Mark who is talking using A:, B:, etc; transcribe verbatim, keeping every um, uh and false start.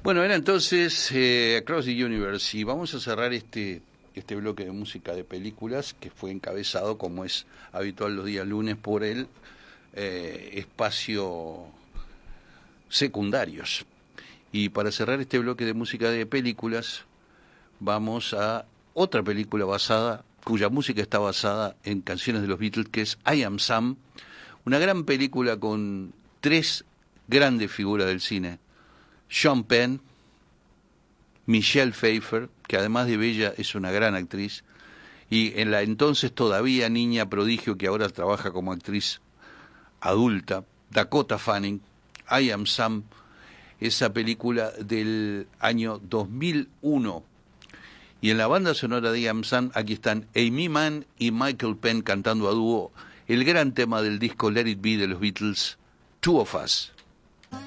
A: Bueno, era entonces eh, Across the Universe, y vamos a cerrar este este bloque de música de películas que fue encabezado, como es habitual los días lunes, por el eh, espacio secundarios. Y para cerrar este bloque de música de películas, vamos a otra película basada, cuya música está basada en canciones de los Beatles, que es I Am Sam, una gran película con tres grandes figuras del cine: Sean Penn, Michelle Pfeiffer, que además de bella es una gran actriz, y en la entonces todavía niña prodigio, que ahora trabaja como actriz adulta, Dakota Fanning. I Am Sam, esa película del año dos mil uno. Y en la banda sonora de I Am Sam, aquí están Amy Mann y Michael Penn cantando a dúo el gran tema del disco Let It Be de los Beatles, Two of Us.